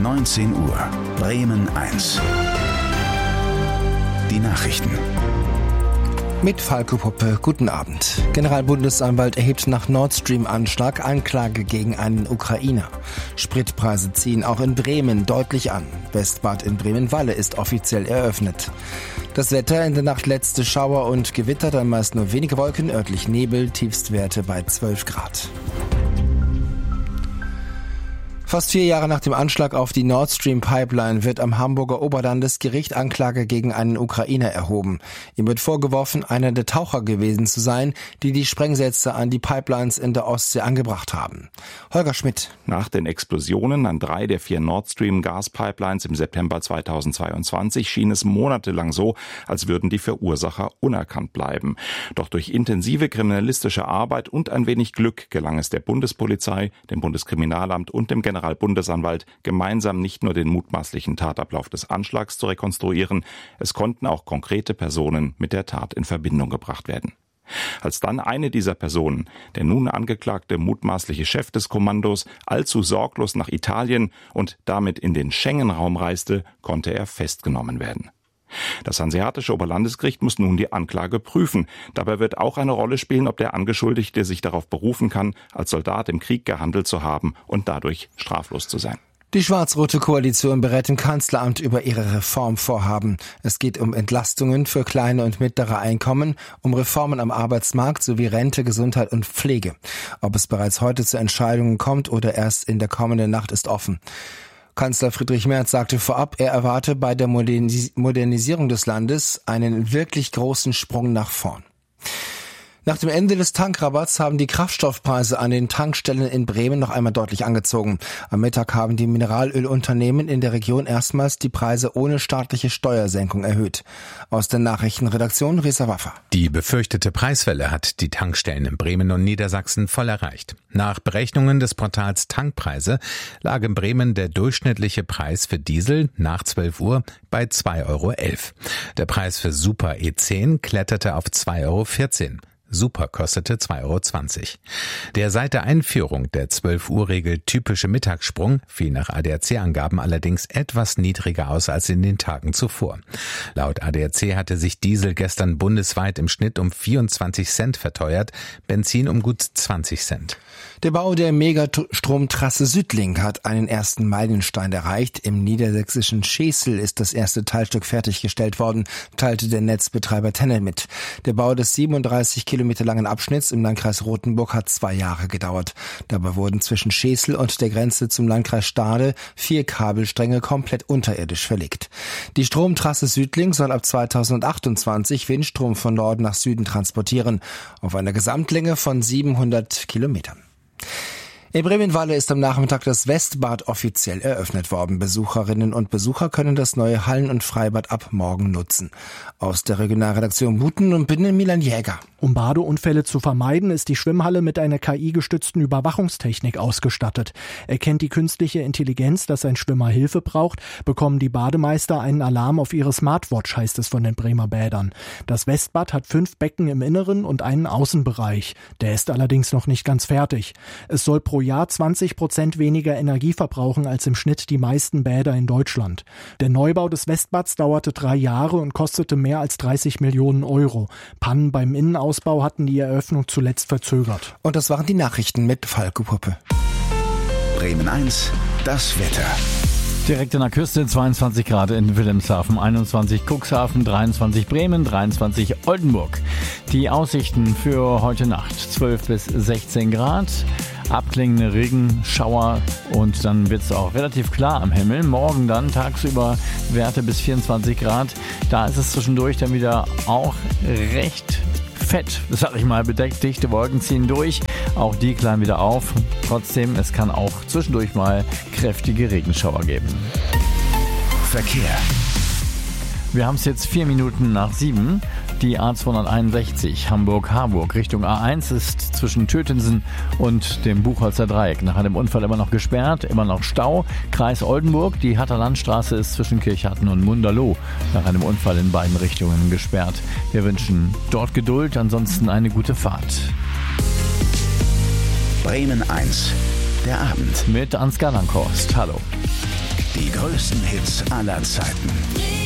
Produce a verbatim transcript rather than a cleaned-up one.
neunzehn Uhr. Bremen eins. Die Nachrichten. Mit Falco Poppe, guten Abend. Generalbundesanwalt erhebt nach Nord Stream-Anschlag Anklage gegen einen Ukrainer. Spritpreise ziehen auch in Bremen deutlich an. Westbad in Bremen-Walle ist offiziell eröffnet. Das Wetter: in der Nacht letzte Schauer und Gewitter, dann meist nur wenige Wolken, örtlich Nebel, Tiefstwerte bei zwölf Grad. Fast vier Jahre nach dem Anschlag auf die Nord Stream Pipeline wird am Hamburger Oberlandesgericht Anklage gegen einen Ukrainer erhoben. Ihm wird vorgeworfen, einer der Taucher gewesen zu sein, die die Sprengsätze an die Pipelines in der Ostsee angebracht haben. Holger Schmidt. Nach den Explosionen an drei der vier Nord Stream Gaspipelines im September zweitausendzweiundzwanzig schien es monatelang so, als würden die Verursacher unerkannt bleiben. Doch durch intensive kriminalistische Arbeit und ein wenig Glück gelang es der Bundespolizei, dem Bundeskriminalamt und dem Generalbundesanwalt, gemeinsam nicht nur den mutmaßlichen Tatablauf des Anschlags zu rekonstruieren, es konnten auch konkrete Personen mit der Tat in Verbindung gebracht werden. Als dann eine dieser Personen, der nun angeklagte mutmaßliche Chef des Kommandos, allzu sorglos nach Italien und damit in den Schengen-Raum reiste, konnte er festgenommen werden. Das Hanseatische Oberlandesgericht muss nun die Anklage prüfen. Dabei wird auch eine Rolle spielen, ob der Angeschuldigte sich darauf berufen kann, als Soldat im Krieg gehandelt zu haben und dadurch straflos zu sein. Die schwarz-rote Koalition berät im Kanzleramt über ihre Reformvorhaben. Es geht um Entlastungen für kleine und mittlere Einkommen, um Reformen am Arbeitsmarkt sowie Rente, Gesundheit und Pflege. Ob es bereits heute zu Entscheidungen kommt oder erst in der kommenden Nacht, ist offen. Kanzler Friedrich Merz sagte vorab, er erwarte bei der Modernis- Modernisierung des Landes einen wirklich großen Sprung nach vorn. Nach dem Ende des Tankrabatts haben die Kraftstoffpreise an den Tankstellen in Bremen noch einmal deutlich angezogen. Am Mittag haben die Mineralölunternehmen in der Region erstmals die Preise ohne staatliche Steuersenkung erhöht. Aus der Nachrichtenredaktion Risa Waffer. Die befürchtete Preiswelle hat die Tankstellen in Bremen und Niedersachsen voll erreicht. Nach Berechnungen des Portals Tankpreise lag in Bremen der durchschnittliche Preis für Diesel nach zwölf Uhr bei zwei Euro elf. Der Preis für Super E zehn kletterte auf zwei Euro vierzehn. Super kostete zwei Euro zwanzig. Der seit der Einführung der zwölf-Uhr-Regel typische Mittagssprung fiel nach A D A C-Angaben allerdings etwas niedriger aus als in den Tagen zuvor. Laut A D A C hatte sich Diesel gestern bundesweit im Schnitt um vierundzwanzig Cent verteuert, Benzin um gut zwanzig Cent. Der Bau der Megastromtrasse Südlink hat einen ersten Meilenstein erreicht. Im niedersächsischen Schesel ist das erste Teilstück fertiggestellt worden, teilte der Netzbetreiber Tennet mit. Der Bau des siebenunddreißig Kilometer langen Abschnitts im Landkreis Rothenburg hat zwei Jahre gedauert. Dabei wurden zwischen Schesel und der Grenze zum Landkreis Stade vier Kabelstränge komplett unterirdisch verlegt. Die Stromtrasse Südlink soll ab zweitausendachtundzwanzig Windstrom von Norden nach Süden transportieren, auf einer Gesamtlänge von siebenhundert Kilometern. In Bremen-Walle ist am Nachmittag das Westbad offiziell eröffnet worden. Besucherinnen und Besucher können das neue Hallen- und Freibad ab morgen nutzen. Aus der Regionalredaktion Buten und Binnen Milan Jäger. Um Badeunfälle zu vermeiden, ist die Schwimmhalle mit einer K I-gestützten Überwachungstechnik ausgestattet. Erkennt die künstliche Intelligenz, dass ein Schwimmer Hilfe braucht, bekommen die Bademeister einen Alarm auf ihre Smartwatch, heißt es von den Bremer Bädern. Das Westbad hat fünf Becken im Inneren und einen Außenbereich. Der ist allerdings noch nicht ganz fertig. Es soll pro Jahr zwanzig Prozent weniger Energie verbrauchen als im Schnitt die meisten Bäder in Deutschland. Der Neubau des Westbads dauerte drei Jahre und kostete mehr als dreißig Millionen Euro. Pannen beim Innenausbau hatten die Eröffnung zuletzt verzögert. Und das waren die Nachrichten mit Falco Poppe. Bremen eins, das Wetter. Direkt in der Küste zweiundzwanzig Grad in Wilhelmshaven, einundzwanzig Cuxhaven, dreiundzwanzig Bremen, dreiundzwanzig Oldenburg. Die Aussichten für heute Nacht zwölf bis sechzehn Grad. Abklingende Regenschauer und dann wird es auch relativ klar am Himmel. Morgen dann tagsüber Werte bis vierundzwanzig Grad. Da ist es zwischendurch dann wieder auch recht fett, sag ich mal, bedeckt. Dichte Wolken ziehen durch. Auch die klaren wieder auf. Trotzdem, es kann auch zwischendurch mal kräftige Regenschauer geben. Verkehr. Wir haben es jetzt vier Minuten nach sieben. Die A zweihunderteinundsechzig Hamburg-Harburg Richtung A eins ist zwischen Tötensen und dem Buchholzer Dreieck nach einem Unfall immer noch gesperrt, immer noch Stau. Kreis Oldenburg, die Hatter Landstraße ist zwischen Kirchhatten und Munderloh nach einem Unfall in beiden Richtungen gesperrt. Wir wünschen dort Geduld, ansonsten eine gute Fahrt. Bremen eins, der Abend. Mit Ansgar Langhorst. Hallo. Die größten Hits aller Zeiten.